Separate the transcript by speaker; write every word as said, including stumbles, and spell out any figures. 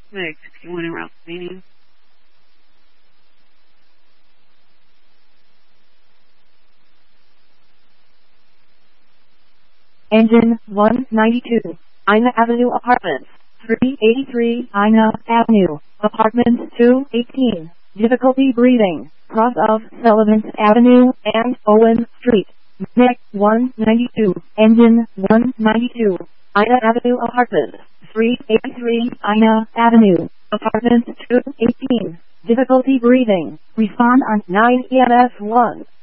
Speaker 1: Meg sixty-one en route to meeting.
Speaker 2: Engine one ninety-two, Ina Avenue Apartments, three eighty-three Ina Avenue, Apartment two eighteen, difficulty breathing, cross of Sullivan Avenue and Owen Street. Meg one ninety-two, Engine one ninety-two, Ina Avenue Apartments, three eighty-three Ina Avenue, Apartment two eighteen, difficulty breathing, respond on nine E M S one.